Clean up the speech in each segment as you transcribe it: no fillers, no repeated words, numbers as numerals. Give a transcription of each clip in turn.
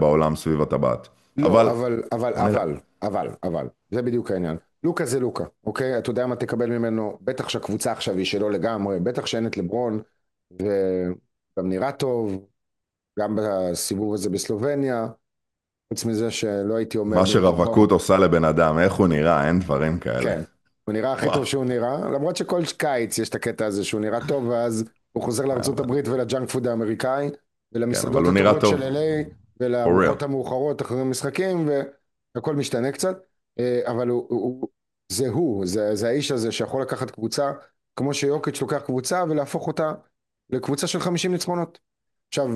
בעולם סביב הטבעת. לא, אבל, אני, אבל, זה בדיוק העניין. לוקה זה לוקה, אוקיי? אתה יודע מה תקבל ממנו, בטח שהקבוצה עכשיו היא שלו לגמרי, בטח שאין את לברון, וגם נראה טוב, גם בסיבוב הזה בסלובניה, חוץ מזה שלא הייתי אומר מה במקום, שרווקות עושה לבן אדם, איך הוא נראה, אין דברים כאלה. כן, הוא נראה הכי וואו, טוב שהוא נראה, למרות שכל קיץ יש את הקטע הזה שהוא נראה טוב, ואז הוא חוזר לארצות אבל, הברית ולג'אנק פוד האמריקאי, כן, אבל ולמסעדות הוא נראה הטובות של טוב, LA, for real. ולארוחות המאוחרות אחרי משחקים, והכל משתנה קצת, אבל זה האיש הזה שיכול לקחת קבוצה, כמו שיוקיץ' לוקח קבוצה, ולהפוך אותה לקבוצה של 50 ניצחונות. עכשיו,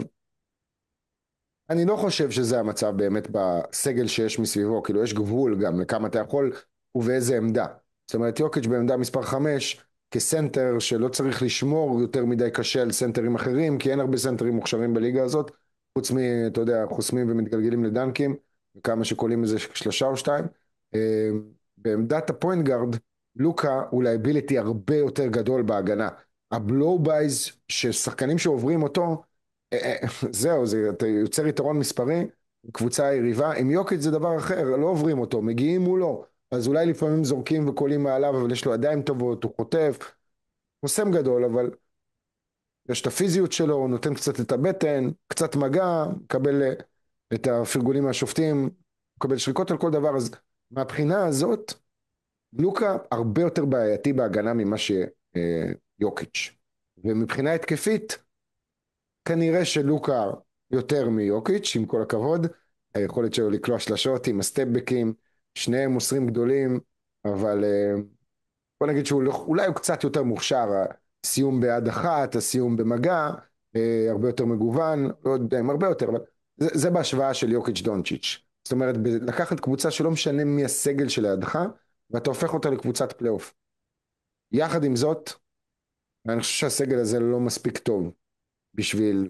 אני לא חושב שזה המצב באמת בסגל שיש מסביבו, כאילו יש גבול גם לכמה אתה יכול ובאיזה עמדה. זאת אומרת, יוקיץ' בעמדה מספר 5 כסנטר שלא צריך לשמור יותר מדי קשה על סנטרים אחרים, כי אין הרבה סנטרים מוכשרים בליגה הזאת, חוץ אתה יודע, חוסמים ומתגלגלים לדנקים, וכמה שקולים איזה שלושה או שתיים. אה, בעמדת הפוינט גארד, לוקה הוא לייביליטי הרבה יותר גדול בהגנה. הבלואו בייז ששחקנים שעוברים אותו, זהו, אתה יוצר יתרון מספרי, קבוצה יריבה, עם יוקיץ' זה דבר אחר, לא עוברים אותו, מגיעים מולו, אז אולי לפעמים זורקים וקולים מעליו, אבל יש לו ידיים טובות, הוא חוטף, חוסם גדול, אבל יש את הפיזיות שלו, הוא נותן קצת את הבטן, קצת מגע, מקבל את הפרגולים מהשופטים, מקבל שריקות על כל דבר, אז מהבחינה הזאת, לוקה הרבה יותר בעייתי בהגנה ממה שיוקיץ', ומבחינה התקפית, כנראה שלוקה יותר מיוקיץ', עם כל הכבוד, היכולת שלו לקלוע שלשות עם הסטפבקים, שניהם מוסרים גדולים, אבל בוא נגיד אולי הוא קצת יותר מוכשר, הסיום ביד אחת, הסיום במגע, הרבה יותר מגוון, לא יודע אם הרבה יותר, אבל זה בהשוואה של יוקיץ' דונצ'יץ'. זאת אומרת, לקחת קבוצה שלא משנה מי הסגל שלידך, ואתה הופך אותה לקבוצת פלייאוף. יחד עם זאת, אני חושב שהסגל הזה לא מספיק טוב בשביל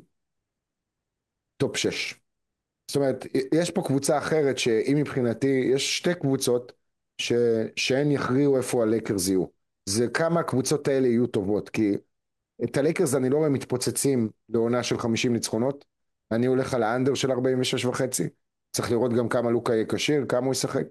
טופ 6. זאת אומרת, יש פה קבוצה אחרת שהיא מבחינתי, יש שתי קבוצות ש... שהן יכריעו איפה הלייקרס יהיו. זה כמה הקבוצות האלה יהיו טובות, כי את הלייקרס אני לא רואה מתפוצצים לעונה של 50 ניצחונות, אני הולך על האנדר של 46 וחצי, צריך לראות גם כמה לוקה יהיה כשיר, כמה הוא ישחק,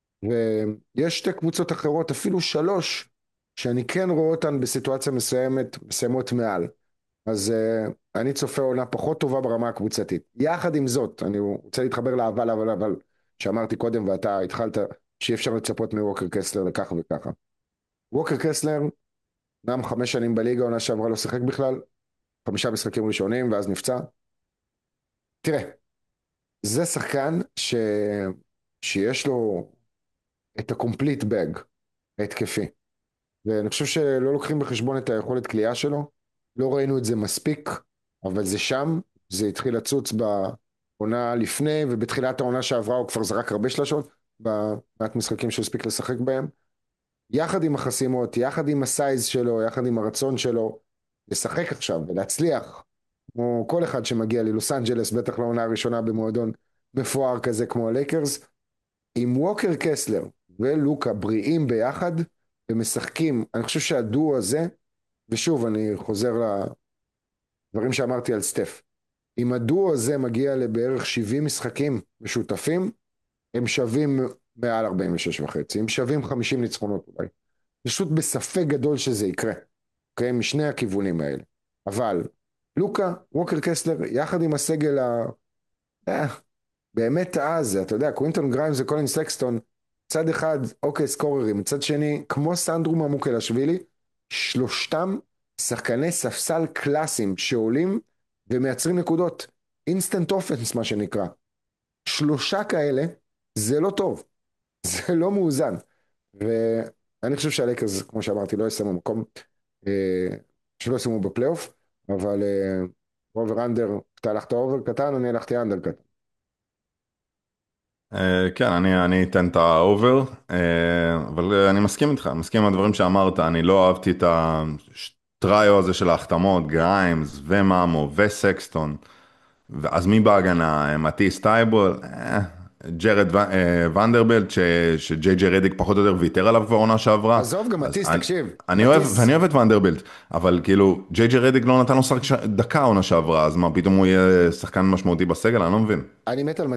ויש שתי קבוצות אחרות, אפילו שלוש, שאני כן רואה אותן בסיטואציה מסוימת, מסיימות מעל. אז אני צופה עונה פחות טובה ברמה הקבוצתית. יחד עם זאת, אני רוצה להתחבר לאבל, שאמרתי קודם ואתה התחלת, שאי אפשר לצפות מווקר קסלר לככה וככה. ווקר קסלר, נם 5 שנים בליגה, עונה שעברה לא שיחק בכלל, 5 משחקים ראשונים ואז נפצע. תראה, זה שחקן שיש לו את הקומפליט בג ההתקפי, ואני חושב שלא לוקחים בחשבון את היכולת כלייה שלו, לא ראינו את זה מספיק, אבל זה שם, זה התחיל לצוץ בעונה לפני, ובתחילת העונה שעברה הוא כבר זרק הרבה שלשות, במעט משחקים שהוא הספיק לשחק בהם, יחד עם החסימות, יחד עם הסייז שלו, יחד עם הרצון שלו, לשחק עכשיו ולהצליח, כמו כל אחד שמגיע ללוס אנג'לס, בטח לעונה הראשונה במועדון מפואר כזה כמו הלייקרס, עם ווקר קסלר ולוקה בריאים ביחד, ומשחקים, אני חושב שהדואו הזה, ושוב אני חוזר לדברים שאמרתי על סטף, אם הדואו הזה מגיע לבערך 70 משחקים משותפים, הם שווים מעל 46 וחצי, הם שווים 50 ניצחונות אולי. פשוט בספק גדול שזה יקרה, אוקיי? משני הכיוונים האלה. אבל לוקה, ווקר קסלר, יחד עם הסגל אה, באמת אז, אתה יודע, קווינטון גריימס וקולין סקסטון, צד אחד, אוקיי, סקוררים, מצד שני, כמו סנדרו ממוקלשווילי, שלושתם שחקני ספסל קלאסיים שעולים ומייצרים נקודות. אינסטנט אופנס, מה שנקרא. שלושה כאלה, זה לא טוב. זה לא מאוזן. ואני חושב שהלייקרס, כמו שאמרתי, לא יסיימו מקום, אה, שלא יסיימו בפלייאוף, אבל אובר אנדר, אתה הלכת אובר קטן, אני הלכתי אנדר קטן. כן, אני אתן את האובר, אבל אני מסכים איתך, מסכים עם הדברים שאמרת, אני לא אהבתי את הטריו הזה של ההחתמות, גריימס ומאמו וסקסטון, אז מי בהגנה? מטיס טייבול, ג'רד ונדרבלט, שג'יי ג'יי רדיק פחות או יותר ויתר עליו כבר עונה שעברה, עזוב, גם אז מטיס, תקשיב, אני אוהב, מטיס, ואני אוהב את ונדרבלט, אבל כאילו, ג'יי ג'יי רדיק לא נתן לו דקה עונה שעברה, אז מה, פתאום הוא יהיה שחקן משמעותי בסגל? אני לא מבין. אני מת על